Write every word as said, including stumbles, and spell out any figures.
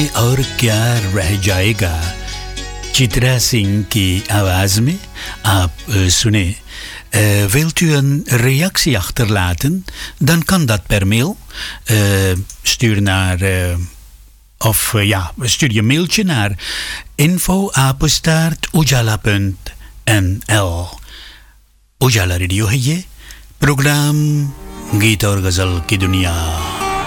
में और क्या रह जाएगा चित्रा सिंह की आवाज़ में आप uh, सुने. Uh, wilt u een reactie achterlaten? Dan kan dat per mail. Uh, stuur naar... Uh, of uh, ja, stuur je mailtje naar info apenstaart ujala punt n l. Ujala Radio है ये प्रोग्राम गीत और गज़ल की दुनिया.